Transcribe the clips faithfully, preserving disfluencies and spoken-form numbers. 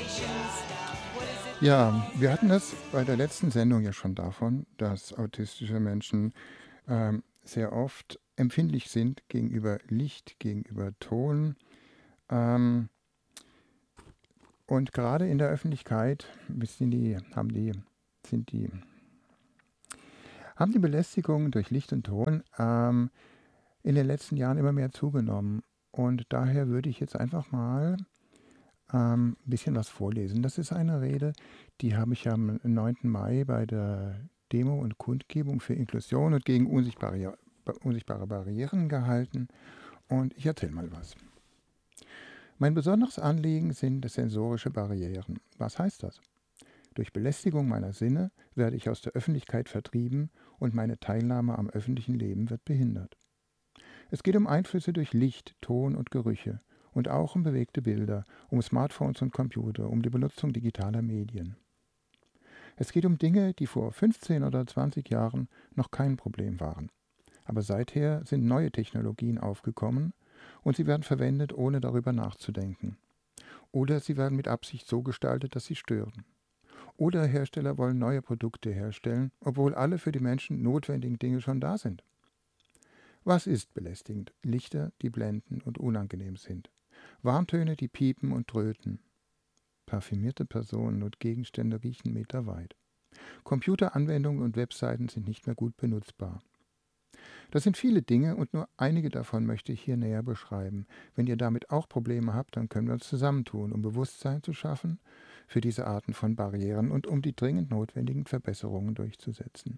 Ja, wir hatten das bei der letzten Sendung ja schon davon, dass autistische Menschen ähm, sehr oft empfindlich sind gegenüber Licht, gegenüber Ton. Ähm, und gerade in der Öffentlichkeit sind die, haben die, sind die, haben die Belästigungen durch Licht und Ton ähm, in den letzten Jahren immer mehr zugenommen. Und daher würde ich jetzt einfach mal ähm, ein bisschen was vorlesen. Das ist eine Rede, die habe ich am neunten Mai bei der Demo und Kundgebung für Inklusion und gegen unsichtbare, unsichtbare Barrieren gehalten. Und ich erzähle mal was. Mein besonderes Anliegen sind sensorische Barrieren. Was heißt das? Durch Belästigung meiner Sinne werde ich aus der Öffentlichkeit vertrieben und meine Teilnahme am öffentlichen Leben wird behindert. Es geht um Einflüsse durch Licht, Ton und Gerüche und auch um bewegte Bilder, um Smartphones und Computer, um die Benutzung digitaler Medien. Es geht um Dinge, die vor fünfzehn oder zwanzig Jahren noch kein Problem waren. Aber seither sind neue Technologien aufgekommen und sie werden verwendet, ohne darüber nachzudenken. Oder sie werden mit Absicht so gestaltet, dass sie stören. Oder Hersteller wollen neue Produkte herstellen, obwohl alle für die Menschen notwendigen Dinge schon da sind. Was ist belästigend? Lichter, die blenden und unangenehm sind. Warntöne, die piepen und tröten. Parfümierte Personen und Gegenstände riechen meterweit. Computeranwendungen und Webseiten sind nicht mehr gut benutzbar. Das sind viele Dinge und nur einige davon möchte ich hier näher beschreiben. Wenn ihr damit auch Probleme habt, dann können wir uns zusammentun, um Bewusstsein zu schaffen für diese Arten von Barrieren und um die dringend notwendigen Verbesserungen durchzusetzen.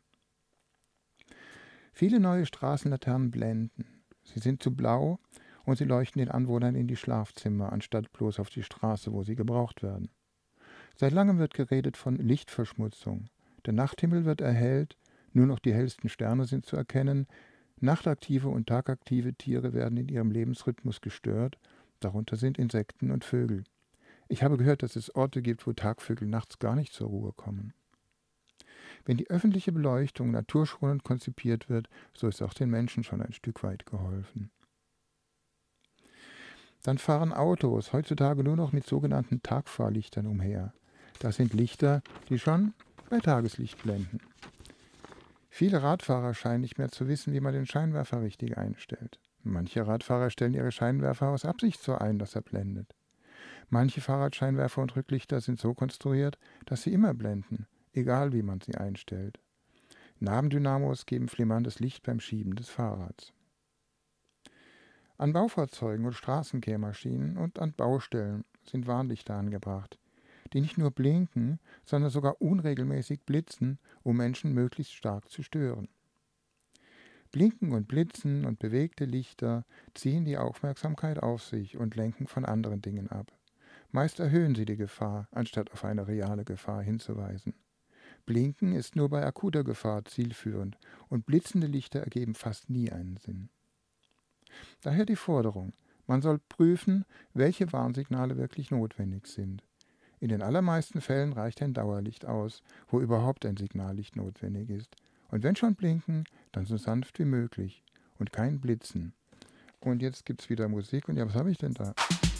Viele neue Straßenlaternen blenden. Sie sind zu blau und sie leuchten den Anwohnern in die Schlafzimmer, anstatt bloß auf die Straße, wo sie gebraucht werden. Seit langem wird geredet von Lichtverschmutzung. Der Nachthimmel wird erhellt, nur noch die hellsten Sterne sind zu erkennen, nachtaktive und tagaktive Tiere werden in ihrem Lebensrhythmus gestört, darunter sind Insekten und Vögel. Ich habe gehört, dass es Orte gibt, wo Tagvögel nachts gar nicht zur Ruhe kommen. Wenn die öffentliche Beleuchtung naturschonend konzipiert wird, so ist auch den Menschen schon ein Stück weit geholfen. Dann fahren Autos heutzutage nur noch mit sogenannten Tagfahrlichtern umher. Das sind Lichter, die schon bei Tageslicht blenden. Viele Radfahrer scheinen nicht mehr zu wissen, wie man den Scheinwerfer richtig einstellt. Manche Radfahrer stellen ihre Scheinwerfer aus Absicht so ein, dass er blendet. Manche Fahrradscheinwerfer und Rücklichter sind so konstruiert, dass sie immer blenden, egal wie man sie einstellt. Nabendynamos geben flimmerndes Licht beim Schieben des Fahrrads. An Baufahrzeugen und Straßenkehrmaschinen und an Baustellen sind Warnlichter angebracht, die nicht nur blinken, sondern sogar unregelmäßig blitzen, um Menschen möglichst stark zu stören. Blinken und Blitzen und bewegte Lichter ziehen die Aufmerksamkeit auf sich und lenken von anderen Dingen ab. Meist erhöhen sie die Gefahr, anstatt auf eine reale Gefahr hinzuweisen. Blinken ist nur bei akuter Gefahr zielführend und blitzende Lichter ergeben fast nie einen Sinn. Daher die Forderung, man soll prüfen, welche Warnsignale wirklich notwendig sind. In den allermeisten Fällen reicht ein Dauerlicht aus, wo überhaupt ein Signallicht notwendig ist. Und wenn schon blinken, dann so sanft wie möglich und kein Blitzen. Und jetzt gibt's wieder Musik und ja, was habe ich denn da?